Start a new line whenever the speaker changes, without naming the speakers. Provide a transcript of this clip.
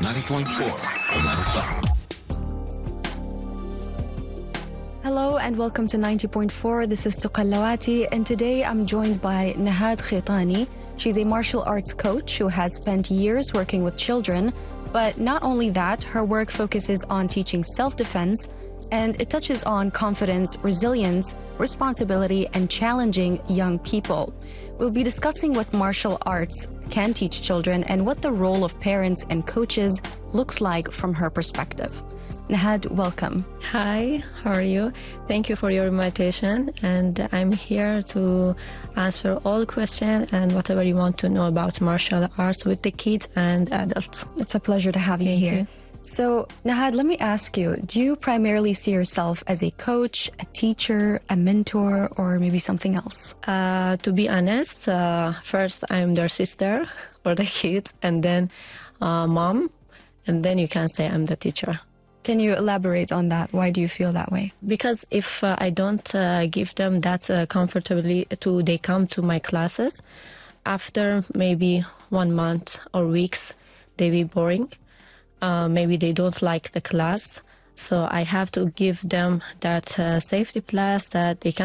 90.4 Oman FM.
Hello and welcome to 90.4. This is Tuqallawati, and today I'm joined by Nahad Khitani. She's a martial arts coach who has spent years working with children. But not only that, her work focuses on teaching self-defense, and it touches on confidence, resilience, responsibility, and challenging young people. We'll be discussing what martial arts can teach children and what the role of parents and coaches looks like from her perspective. Nahad, welcome.
Hi, how are you? Thank you for your invitation, and I'm here to answer all questions and whatever you want to know about martial arts with the kids and adults.
It's a pleasure to have you here. So, Nahad, let me ask you, do you primarily see yourself as a coach, a teacher, a mentor, or maybe something else?
To be honest, first I'm their sister for the kids, and then mom, and then you can say I'm the teacher.
Can you elaborate on that? Why do you feel that way?
Because if I don't give them that comfortably they come to my classes, after maybe 1 month or weeks, they be boring. Maybe they don't like the class. So I have to give them that safety class that they can